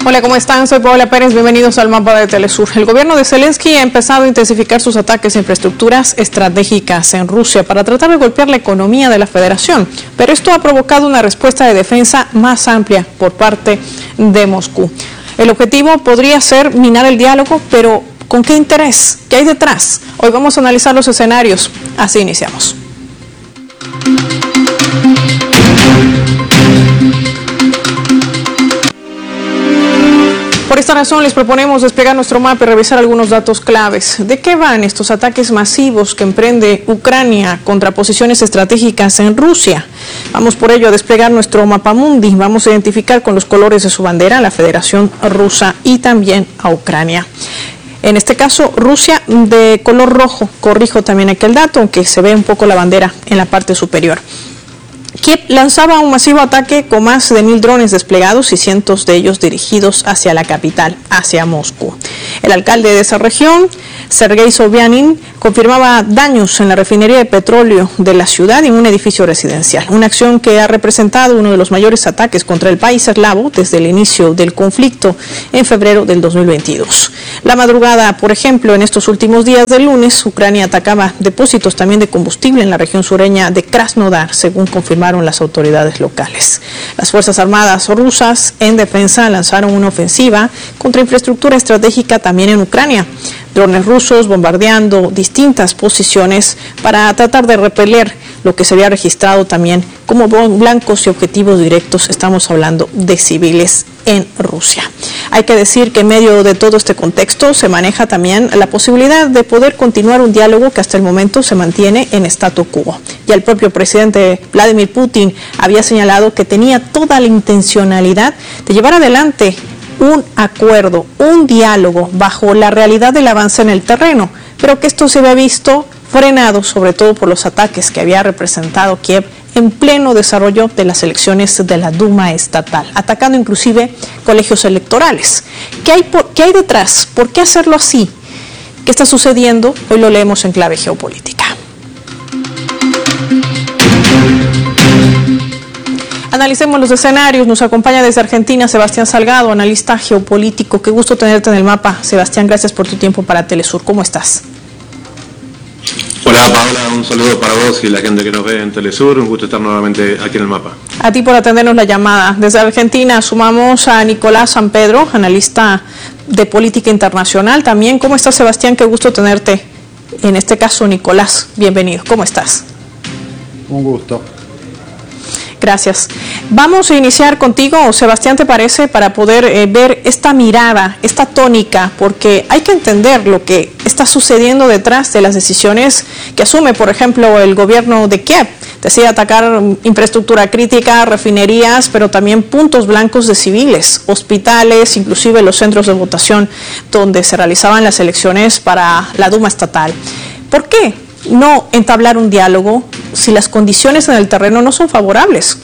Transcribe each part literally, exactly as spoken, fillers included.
Hola, ¿cómo están? Soy Paola Pérez, bienvenidos al Mapa de Telesur. El gobierno de Zelensky ha empezado a intensificar sus ataques a infraestructuras estratégicas en Rusia para tratar de golpear la economía de la federación, pero esto ha provocado una respuesta de defensa más amplia por parte de Moscú. El objetivo podría ser minar el diálogo, pero ¿con qué interés? ¿Qué hay detrás? Hoy vamos a analizar los escenarios. Así iniciamos. Por esta razón les proponemos desplegar nuestro mapa y revisar algunos datos claves. ¿De qué van estos ataques masivos que emprende Ucrania contra posiciones estratégicas en Rusia? Vamos por ello a desplegar nuestro mapamundi. Vamos a identificar con los colores de su bandera a la Federación Rusa y también a Ucrania. En este caso, Rusia de color rojo. Corrijo también aquel dato, aunque se ve un poco la bandera en la parte superior. Kiev lanzaba un masivo ataque con más de mil drones desplegados y cientos de ellos dirigidos hacia la capital, hacia Moscú. El alcalde de esa región, Sergei Sobyanin, confirmaba daños en la refinería de petróleo de la ciudad y en un edificio residencial. Una acción que ha representado uno de los mayores ataques contra el país eslavo desde el inicio del conflicto en febrero del dos mil veintidós. La madrugada, por ejemplo, en estos últimos días del lunes, Ucrania atacaba depósitos también de combustible en la región sureña de Krasnodar, según confirmaron las autoridades locales. Las Fuerzas Armadas rusas, en defensa, lanzaron una ofensiva contra infraestructura estratégica también en Ucrania. Drones rusos bombardeando distintas posiciones para tratar de repeler lo que se había registrado también como blancos y objetivos directos. Estamos hablando de civiles en Rusia. Hay que decir que en medio de todo este contexto se maneja también la posibilidad de poder continuar un diálogo que hasta el momento se mantiene en statu quo. Ya el propio presidente Vladimir Putin había señalado que tenía toda la intencionalidad de llevar adelante un acuerdo, un diálogo bajo la realidad del avance en el terreno, pero que esto se había visto frenado sobre todo por los ataques que había representado Kiev en pleno desarrollo de las elecciones de la Duma estatal, atacando inclusive colegios electorales. ¿Qué hay, por, qué hay detrás? ¿Por qué hacerlo así? ¿Qué está sucediendo? Hoy lo leemos en clave geopolítica. Analicemos los escenarios. Nos acompaña desde Argentina Sebastián Salgado, analista geopolítico. Qué gusto tenerte en el mapa. Sebastián, gracias por tu tiempo para Telesur. ¿Cómo estás? Hola Paola, un saludo para vos y la gente que nos ve en Telesur. Un gusto estar nuevamente aquí en el mapa. A ti por atendernos la llamada. Desde Argentina sumamos a Nicolás San Pedro, analista de política internacional. También, ¿cómo estás, Sebastián? Qué gusto tenerte. En este caso, Nicolás, bienvenido. ¿Cómo estás? Un gusto. Gracias. Vamos a iniciar contigo, Sebastián, ¿te parece? Para poder eh, ver esta mirada, esta tónica, porque hay que entender lo que está sucediendo detrás de las decisiones que asume, por ejemplo, el gobierno de Kiev. Decide atacar infraestructura crítica, refinerías, pero también puntos blancos de civiles, hospitales, inclusive los centros de votación donde se realizaban las elecciones para la Duma estatal. ¿Por qué no entablar un diálogo si las condiciones en el terreno no son favorables?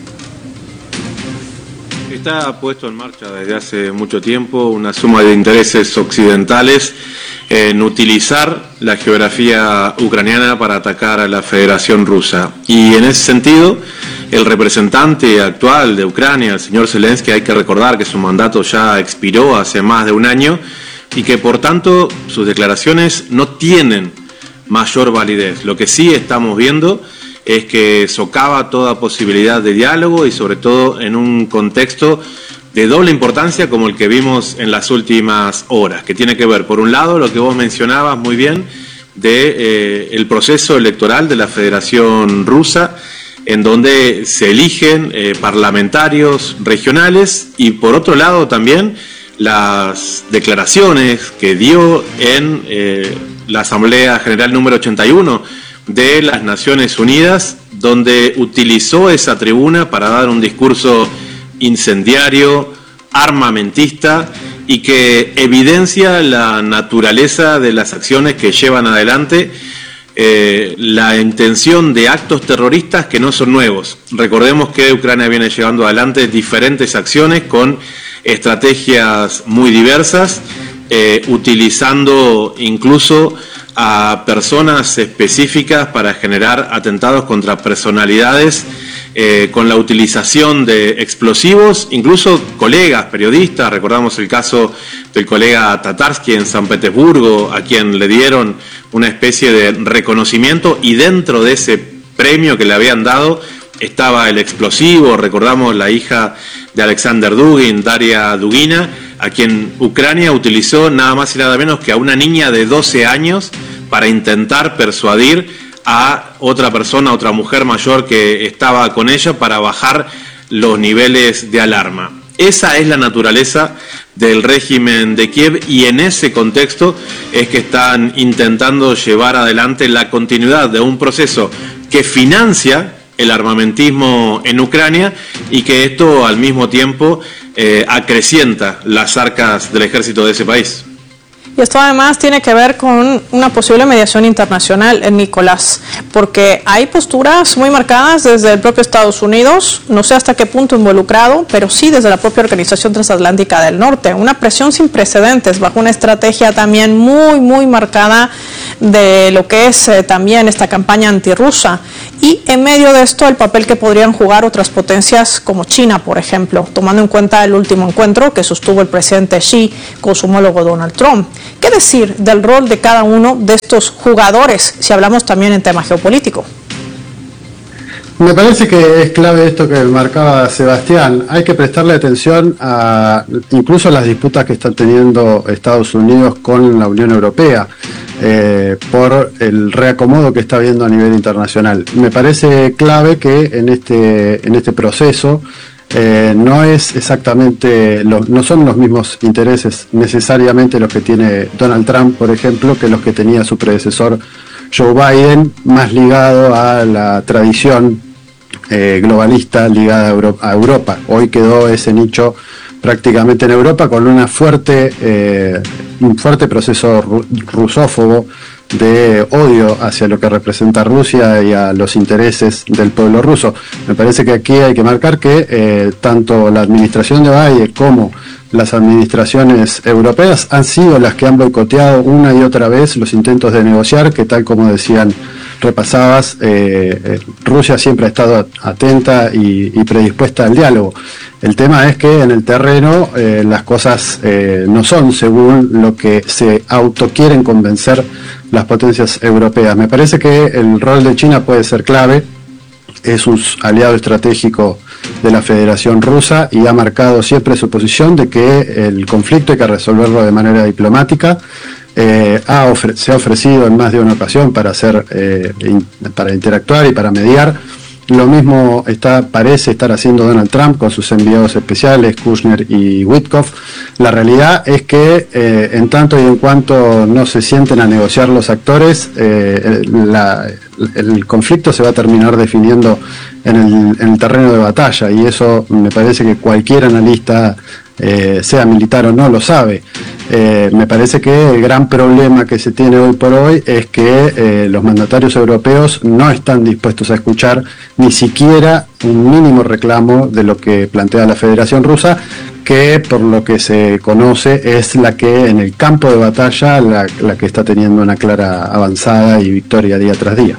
Está puesto en marcha desde hace mucho tiempo una suma de intereses occidentales en utilizar la geografía ucraniana para atacar a la Federación Rusa. Y en ese sentido, el representante actual de Ucrania, el señor Zelensky, hay que recordar que su mandato ya expiró hace más de un año y que por tanto sus declaraciones no tienen mayor validez. Lo que sí estamos viendo es que socava toda posibilidad de diálogo y sobre todo en un contexto de doble importancia como el que vimos en las últimas horas, que tiene que ver, por un lado, lo que vos mencionabas muy bien, de eh, el proceso electoral de la Federación Rusa, en donde se eligen eh, parlamentarios regionales, y por otro lado también las declaraciones que dio en eh, la Asamblea General número ochenta y uno de las Naciones Unidas, donde utilizó esa tribuna para dar un discurso incendiario, armamentista y que evidencia la naturaleza de las acciones que llevan adelante eh, la intención de actos terroristas que no son nuevos. Recordemos que Ucrania viene llevando adelante diferentes acciones con estrategias muy diversas, eh, utilizando incluso a personas específicas para generar atentados contra personalidades eh, con la utilización de explosivos, incluso colegas, periodistas, recordamos el caso del colega Tatarsky en San Petersburgo, a quien le dieron una especie de reconocimiento y dentro de ese premio que le habían dado estaba el explosivo. Recordamos la hija de Alexander Dugin, Daria Dugina, a quien Ucrania utilizó nada más y nada menos que a una niña de doce años para intentar persuadir a otra persona, a otra mujer mayor que estaba con ella para bajar los niveles de alarma. Esa es la naturaleza del régimen de Kiev y en ese contexto es que están intentando llevar adelante la continuidad de un proceso que financia el armamentismo en Ucrania y que esto al mismo tiempo eh, acrecienta las arcas del ejército de ese país. Y esto además tiene que ver con una posible mediación internacional, Nicolás, porque hay posturas muy marcadas desde el propio Estados Unidos, no sé hasta qué punto involucrado, pero sí desde la propia Organización Transatlántica del Norte, una presión sin precedentes bajo una estrategia también muy, muy marcada de lo que es eh, también esta campaña antirrusa. Y en medio de esto el papel que podrían jugar otras potencias como China, por ejemplo, tomando en cuenta el último encuentro que sostuvo el presidente Xi con su homólogo Donald Trump. ¿Qué decir del rol de cada uno de estos jugadores, si hablamos también en tema geopolítico? Me parece que es clave esto que marcaba Sebastián. Hay que prestarle atención a incluso a las disputas que están teniendo Estados Unidos con la Unión Europea eh, por el reacomodo que está habiendo a nivel internacional. Me parece clave que en este, en este proceso eh, no es exactamente, los, no son los mismos intereses necesariamente los que tiene Donald Trump, por ejemplo, que los que tenía su predecesor Joe Biden, más ligado a la tradición eh, globalista ligada a, Euro a Europa. Hoy quedó ese nicho prácticamente en Europa con una fuerte, eh, un fuerte proceso ru rusófobo de odio hacia lo que representa Rusia y a los intereses del pueblo ruso. Me parece que aquí hay que marcar que eh, tanto la administración de Biden como las administraciones europeas han sido las que han boicoteado una y otra vez los intentos de negociar, que tal como decían, repasabas, eh, eh, Rusia siempre ha estado atenta y, y predispuesta al diálogo. El tema es que en el terreno eh, las cosas eh, no son según lo que se autoquieren convencer las potencias europeas. Me parece que el rol de China puede ser clave, es un aliado estratégico de la Federación Rusa y ha marcado siempre su posición de que el conflicto hay que resolverlo de manera diplomática. Eh, ha se ha ofrecido en más de una ocasión para hacer, eh, in para interactuar y para mediar. Lo mismo está, parece estar haciendo Donald Trump con sus enviados especiales, Kushner y Witkoff. La realidad es que eh, en tanto y en cuanto no se sienten a negociar los actores, eh, la, el conflicto se va a terminar definiendo en el, en el terreno de batalla, y eso me parece que cualquier analista, eh, sea militar o no, lo sabe. Eh, me parece que el gran problema que se tiene hoy por hoy es que eh, los mandatarios europeos no están dispuestos a escuchar ni siquiera un mínimo reclamo de lo que plantea la Federación Rusa, que por lo que se conoce es la que en el campo de batalla la, la que está teniendo una clara avanzada y victoria día tras día.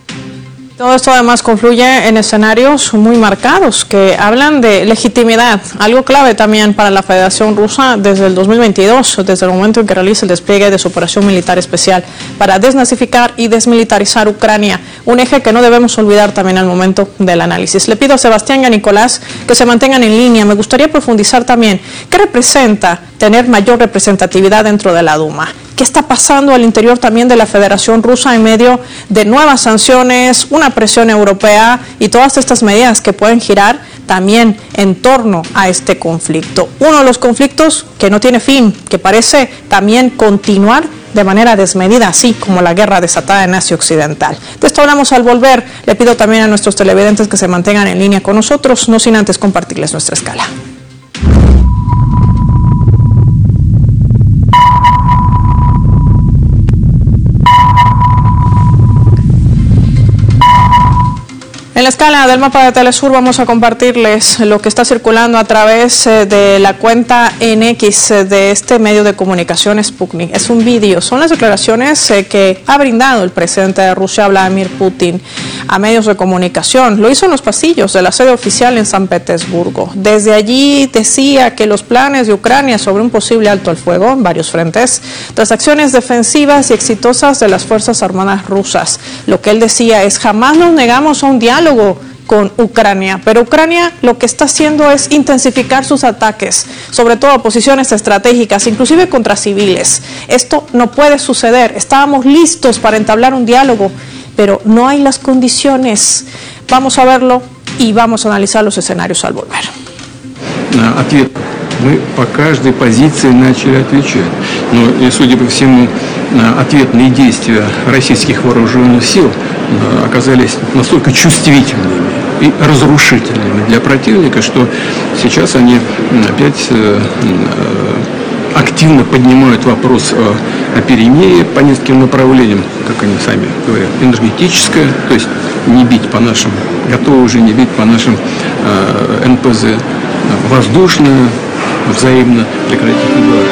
Todo esto además confluye en escenarios muy marcados que hablan de legitimidad, algo clave también para la Federación Rusa desde el dos mil veintidós, desde el momento en que realiza el despliegue de su operación militar especial para desnazificar y desmilitarizar Ucrania, un eje que no debemos olvidar también al momento del análisis. Le pido a Sebastián y a Nicolás que se mantengan en línea. Me gustaría profundizar también qué representa tener mayor representatividad dentro de la Duma. ¿Qué está pasando al interior también de la Federación Rusa en medio de nuevas sanciones, una presión europea y todas estas medidas que pueden girar también en torno a este conflicto? Uno de los conflictos que no tiene fin, que parece también continuar de manera desmedida, así como la guerra desatada en Asia Occidental. De esto hablamos al volver. Le pido también a nuestros televidentes que se mantengan en línea con nosotros, no sin antes compartirles nuestra escala. En la escala del mapa de Telesur vamos a compartirles lo que está circulando a través de la cuenta en X de este medio de comunicación Sputnik. Es un vídeo, son las declaraciones que ha brindado el presidente de Rusia, Vladimir Putin, a medios de comunicación. Lo hizo en los pasillos de la sede oficial en San Petersburgo. Desde allí decía que los planes de Ucrania sobre un posible alto al fuego en varios frentes, tras acciones defensivas y exitosas de las Fuerzas Armadas rusas. Lo que él decía es: jamás nos negamos a un diálogo con Ucrania, pero Ucrania lo que está haciendo es intensificar sus ataques, sobre todo a posiciones estratégicas, inclusive contra civiles. Esto no puede suceder. Estábamos listos para entablar un diálogo, pero no hay las condiciones. Vamos a verlo y vamos a analizar los escenarios al volver. Ответ. Мы по каждой позиции начали отвечать. Но, и, судя по всему, ответные действия российских вооруженных сил оказались настолько чувствительными и разрушительными для противника, что сейчас они опять активно поднимают вопрос о, о перемирии по нескольким направлениям, как они сами говорят, энергетическое, то есть не бить по нашим, готовы уже не бить по нашим э, эн пэ зэ, воздушное, взаимно прекратить угрозы.